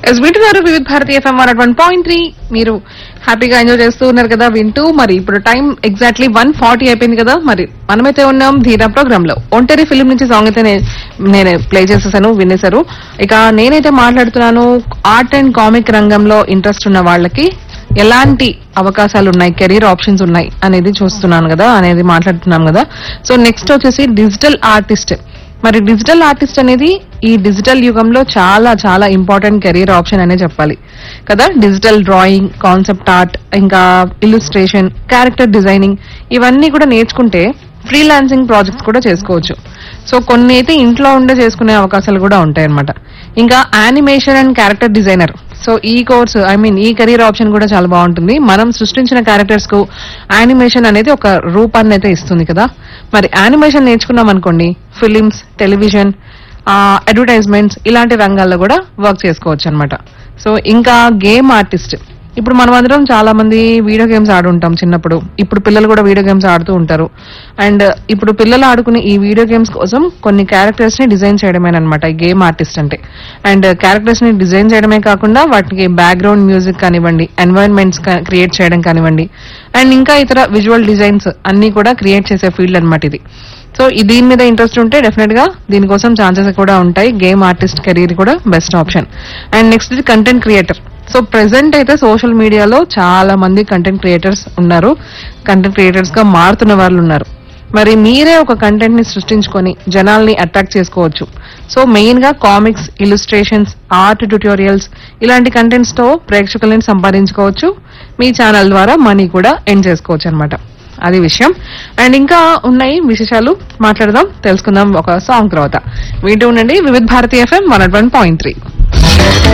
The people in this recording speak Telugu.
వింటున్నారు వివిధ భారతి ఎఫ్ఎం 101.3. మీరు హ్యాపీగా ఎంజాయ్ చేస్తూ ఉన్నారు కదా వింటూ. మరి ఇప్పుడు టైం ఎగ్జాక్ట్లీ 1:40 అయిపోయింది కదా. మరి మనమైతే ఉన్నాం ధీరా ప్రోగ్రామ్ లో. ఒంటరి ఫిలిం నుంచి సాంగ్ అయితే నేను ప్లే చేసేసాను, వినేశారు. ఇక నేనైతే మాట్లాడుతున్నాను ఆర్ట్ అండ్ కామిక్ రంగంలో ఇంట్రెస్ట్ ఉన్న వాళ్ళకి ఎలాంటి అవకాశాలు ఉన్నాయి, కెరీర్ ఆప్షన్స్ ఉన్నాయి అనేది చూస్తున్నాను కదా, అనేది మాట్లాడుతున్నాం కదా. సో నెక్స్ట్ వచ్చేసి డిజిటల్ ఆర్టిస్ట్. మరి డిజిటల్ ఆర్టిస్ట్ అనేది ఈ డిజిటల్ యుగంలో చాలా చాలా ఇంపార్టెంట్ కెరీర్ ఆప్షన్ అనే చెప్పాలి కదా. డిజిటల్ డ్రాయింగ్, కాన్సెప్ట్ ఆర్ట్, ఇంకా ఇల్లుస్ట్రేషన్, క్యారెక్టర్ డిజైనింగ్ ఇవన్నీ కూడా నేర్చుకుంటే ఫ్రీలాన్సింగ్ ప్రాజెక్ట్స్ కూడా చేసుకోవచ్చు. సో కొన్ని అయితే ఇంట్లో ఉండే చేసుకునే అవకాశాలు కూడా ఉంటాయి అన్నమాట. ఇంకా animation and character designer. So ఈ కోర్స్ ఈ కెరీర్ ఆప్షన్ కూడా చాలా బాగుంటుంది. మనం సృష్టించిన క్యారెక్టర్స్ కు యానిమేషన్ అనేది ఒక రూపాన్ని అయితే ఇస్తుంది కదా. మరి యానిమేషన్ నేర్చుకున్నాం అనుకోండి, ఫిలిమ్స్, టెలివిజన్, అడ్వర్టైజ్మెంట్స్ ఇలాంటి రంగాల్లో కూడా వర్క్ చేసుకోవచ్చు అనమాట. సో ఇంకా గేమ్ ఆర్టిస్ట్. ఇప్పుడు మనం అందరం చాలా మంది వీడియో గేమ్స్ ఆడుంటాం చిన్నప్పుడు. ఇప్పుడు పిల్లలు కూడా వీడియో గేమ్స్ ఆడుతూ ఉంటారు. అండ్ ఇప్పుడు పిల్లలు ఆడుకునే ఈ వీడియో గేమ్స్ కోసం కొన్ని క్యారెక్టర్స్ ని డిజైన్ చేయడమేనమాట ఈ గేమ్ ఆర్టిస్ట్ అంటే. అండ్ క్యారెక్టర్స్ ని డిజైన్ చేయడమే కాకుండా వాటికి బ్యాక్గ్రౌండ్ మ్యూజిక్ కానివ్వండి, ఎన్వైరన్మెంట్స్ క్రియేట్ చేయడం కానివ్వండి, అండ్ ఇంకా ఇతర విజువల్ డిజైన్స్ అన్ని కూడా క్రియేట్ చేసే ఫీల్డ్ అనమాట ఇది. సో దీని మీద ఇంట్రెస్ట్ ఉంటే డెఫినెట్ గా దీనికోసం ఛాన్సెస్ కూడా ఉంటాయి. గేమ్ ఆర్టిస్ట్ కెరీర్ కూడా బెస్ట్ ఆప్షన్. అండ్ నెక్స్ట్ ఇది కంటెంట్ క్రియేటర్. సో ప్రెసెంట్ అయితే సోషల్ మీడియాలో చాలా మంది కంటెంట్ క్రియేటర్స్ ఉన్నారు, కంటెంట్ క్రియేటర్స్ గా మారుతున్న వాళ్ళు ఉన్నారు. మరి మీరే ఒక కంటెంట్ ని సృష్టించుకొని జనాల్ని అట్రాక్ట్ చేసుకోవచ్చు. సో మెయిన్ గా కామిక్స్, ఇల్లుస్ట్రేషన్స్, ఆర్ట్ ట్యుటోరియల్స్ ఇలాంటి కంటెంట్స్ తో ప్రేక్షకులను సంపాదించుకోవచ్చు. మీ ఛానల్ ద్వారా మనీ కూడా ఎర్న్ చేసుకోవచ్చు అనమాట. అది విషయం. అండ్ ఇంకా ఉన్నాయి విశేషాలు, మాట్లాడదాం, తెలుసుకుందాం ఒక సాంగ్ తర్వాత. వింటూ ఉండండి వివిధ భారతి ఎఫ్ఎం 101.3.